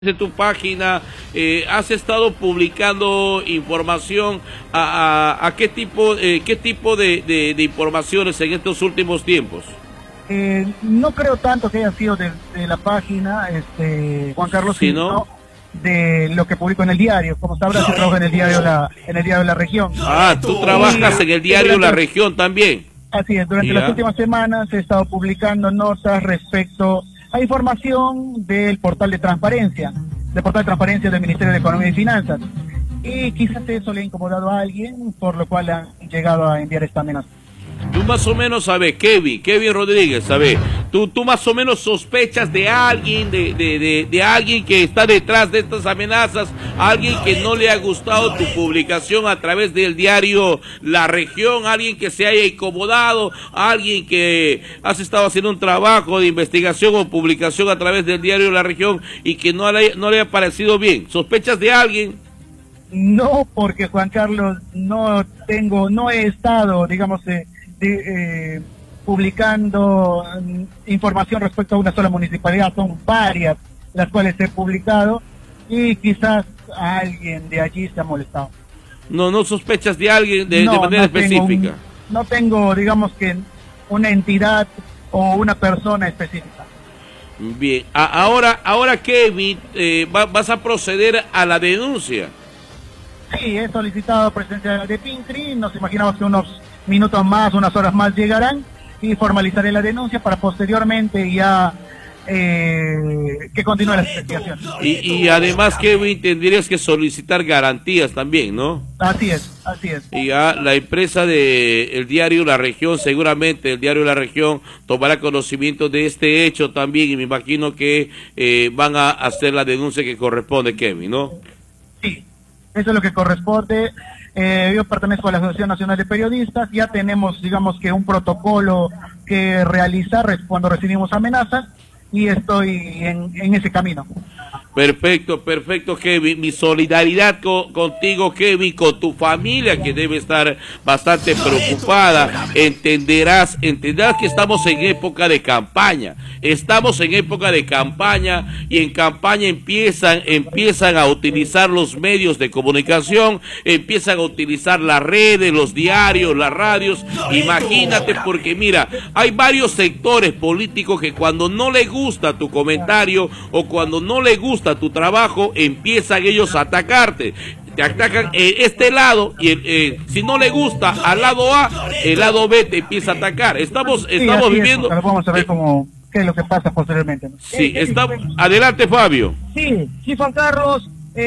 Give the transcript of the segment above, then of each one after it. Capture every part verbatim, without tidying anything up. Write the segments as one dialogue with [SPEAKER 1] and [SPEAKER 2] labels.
[SPEAKER 1] De tu página, eh, has estado publicando información a, a, a qué tipo, eh, qué tipo de, de, de informaciones en estos últimos tiempos.
[SPEAKER 2] Eh, no creo tanto que haya sido de, de la página, este, Juan Carlos,
[SPEAKER 1] ¿Sí,
[SPEAKER 2] sino
[SPEAKER 1] no?
[SPEAKER 2] de lo que publico en el diario. Como sabrás, yo trabajo en el diario la, en el diario La Región.
[SPEAKER 1] Ah, tú trabajas
[SPEAKER 2] Y,
[SPEAKER 1] en el diario
[SPEAKER 2] durante,
[SPEAKER 1] La Región también.
[SPEAKER 2] Así es, durante
[SPEAKER 1] Ya.
[SPEAKER 2] las últimas semanas he estado publicando notas respecto a información del portal de transparencia, del portal de transparencia del Ministerio de Economía y Finanzas. Y quizás eso le ha incomodado a alguien, por lo cual han llegado a enviar esta amenaza.
[SPEAKER 1] Tú más o menos sabes, Kevin, Kevin Rodríguez, sabes, tú, tú más o menos sospechas de alguien, de, de, de, de alguien que está detrás de estas amenazas, alguien que no le ha gustado tu publicación a través del diario La Región, alguien que se haya incomodado, alguien que has estado haciendo un trabajo de investigación o publicación a través del diario La Región y que no le, no le ha parecido bien. ¿Sospechas de alguien?
[SPEAKER 2] No, porque Juan Carlos, no tengo, no he estado, digamos, eh, de, eh, publicando mm, información respecto a una sola municipalidad, son varias las cuales he publicado y quizás a alguien de allí se ha molestado.
[SPEAKER 1] No, no sospechas de alguien de,
[SPEAKER 2] no,
[SPEAKER 1] de manera
[SPEAKER 2] no tengo
[SPEAKER 1] específica.
[SPEAKER 2] un, no tengo, digamos que una entidad o una persona específica.
[SPEAKER 1] Bien, a, ahora, ahora Kevin, eh, va, vas a proceder a la denuncia.
[SPEAKER 2] Sí, he solicitado presencia de Pincri, nos imaginamos que unos minutos más, unas horas más llegarán y formalizaré la denuncia para posteriormente ya eh, que continúe la investigación.
[SPEAKER 1] Y, y además, Kevin, tendrías que solicitar garantías también, ¿no?
[SPEAKER 2] Así es, así es.
[SPEAKER 1] Y ya la empresa de el diario La Región, seguramente el diario La Región tomará conocimiento de este hecho también y me imagino que eh, van a hacer la denuncia que corresponde, Kevin, ¿no?
[SPEAKER 2] Sí, eso es lo que corresponde. Eh, yo pertenezco a la Asociación Nacional de Periodistas, ya tenemos, digamos que un protocolo que realizar cuando recibimos amenazas y estoy en, en ese camino.
[SPEAKER 1] Perfecto, perfecto, Kevin. Mi solidaridad co contigo, Kevin, con tu familia que debe estar bastante preocupada. Entenderás, entenderás que estamos en época de campaña. Estamos en época de campaña y en campaña empiezan, empiezan a utilizar los medios de comunicación, empiezan a utilizar las redes, los diarios, las radios. Imagínate, porque mira, hay varios sectores políticos que cuando no le gusta tu comentario o cuando no le gusta tu trabajo, empiezan ellos a atacarte. Te atacan eh, este lado y el, eh, si no le gusta al lado A, el lado B te empieza a atacar. Estamos,
[SPEAKER 2] Sí,
[SPEAKER 1] estamos
[SPEAKER 2] así
[SPEAKER 1] viviendo.
[SPEAKER 2] Es, vamos a ver
[SPEAKER 1] eh,
[SPEAKER 2] cómo, qué es lo que pasa posteriormente, ¿no?
[SPEAKER 1] Sí, está, adelante, Fabio.
[SPEAKER 3] Sí, sí, Juan Carlos,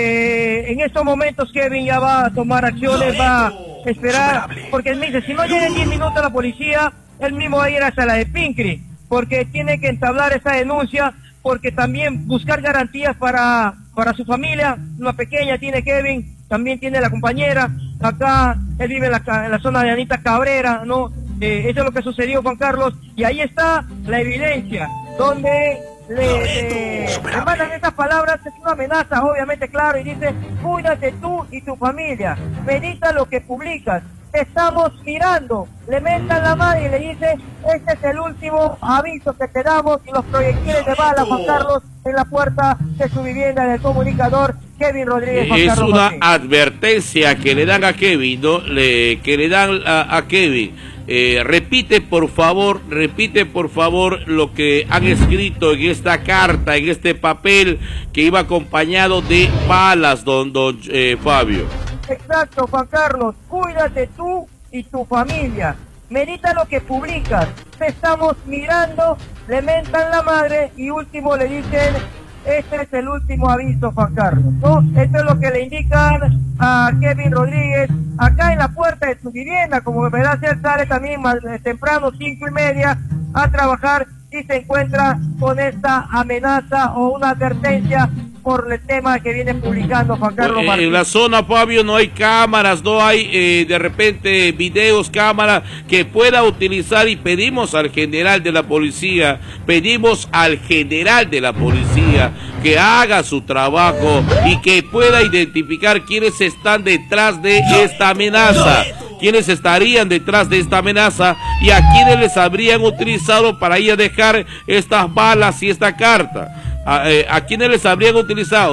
[SPEAKER 3] eh, en estos momentos Kevin ya va a tomar acciones, va a esperar, porque él me dice, si no llega en diez minutos la policía, él mismo va a ir hasta la de Pincri, porque tiene que entablar esa denuncia, porque también buscar garantías para, para su familia, una pequeña tiene Kevin, también tiene la compañera, acá él vive en la, en la zona de Anita Cabrera, ¿no? Eh, eso es lo que sucedió, Juan Carlos, y ahí está la evidencia, donde le, le, le mandan esas palabras, es una amenaza, obviamente, claro, y dice, cuídate tú y tu familia, medita lo que publicas, te estamos mirando, le mentan la madre y le dice, este es el último aviso que te damos, y los proyectiles de bala, Juan Carlos, en la puerta de su vivienda del comunicador Kevin Rodríguez. Juan
[SPEAKER 1] Es
[SPEAKER 3] Carlos
[SPEAKER 1] una
[SPEAKER 3] Martín.
[SPEAKER 1] advertencia que le dan a Kevin, ¿no? Le, que le dan a, a Kevin. Eh, repite por favor, repite por favor lo que han escrito en esta carta, en este papel que iba acompañado de balas, don, don eh, Fabio.
[SPEAKER 3] Exacto, Juan Carlos, cuídate tú y tu familia, medita lo que publicas, te estamos mirando, le mentan la madre y último le dicen, este es el último aviso, Juan Carlos, ¿no? Esto es lo que le indican a Kevin Rodríguez, acá en la puerta de su vivienda, como verá hacer, sale también más temprano, cinco y media, a trabajar y se encuentra con esta amenaza o una advertencia por el tema que viene publicando Juan Carlos
[SPEAKER 1] En
[SPEAKER 3] Martín.
[SPEAKER 1] la zona, Fabio, no hay cámaras, no hay eh, de repente videos, cámaras que pueda utilizar, y pedimos al general de la policía, pedimos al general de la policía que haga su trabajo y que pueda identificar quiénes están detrás de esta amenaza, quiénes estarían detrás de esta amenaza y a quiénes les habrían utilizado para ir a dejar estas balas y esta carta. ¿A, eh, ¿a quiénes les habrían utilizado?